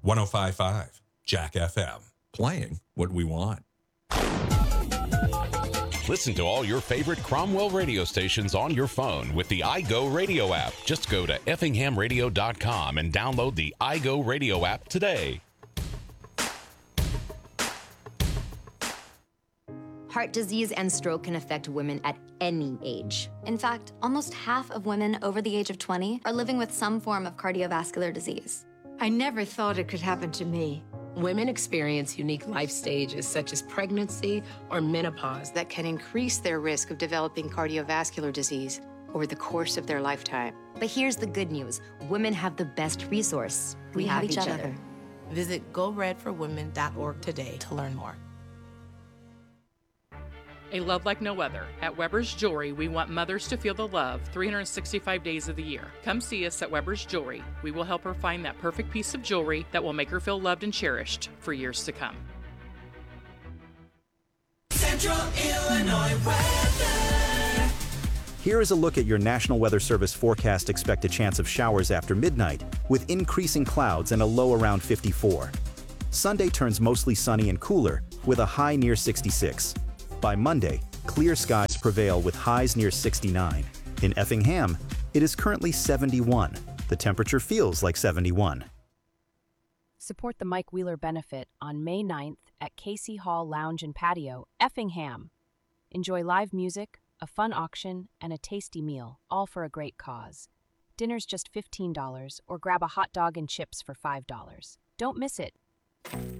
105.5 Jack FM. Playing what we want. Listen to all your favorite Cromwell radio stations on your phone with the iGo Radio app. Just go to effinghamradio.com and download the iGo Radio app today. Heart disease and stroke can affect women at any age. In fact, almost half of women over the age of 20 are living with some form of cardiovascular disease. I never thought it could happen to me. Women experience unique life stages such as pregnancy or menopause that can increase their risk of developing cardiovascular disease over the course of their lifetime. But here's the good news. Women have the best resource. We have each other. Visit GoRedForWomen.org today to learn more. A love like no other. At Weber's Jewelry, we want mothers to feel the love 365 days of the year. Come see us at Weber's Jewelry. We will help her find that perfect piece of jewelry that will make her feel loved and cherished for years to come. Central Illinois weather. Here is a look at your National Weather Service forecast expected chance of showers after midnight, with increasing clouds and a low around 54. Sunday turns mostly sunny and cooler, with a high near 66. By Monday, clear skies prevail with highs near 69. In Effingham, it is currently 71. The temperature feels like 71. Support the Mike Wheeler benefit on May 9th at Casey Hall Lounge and Patio, Effingham. Enjoy live music, a fun auction, and a tasty meal, all for a great cause. Dinner's just $15, or grab a hot dog and chips for $5. Don't miss it.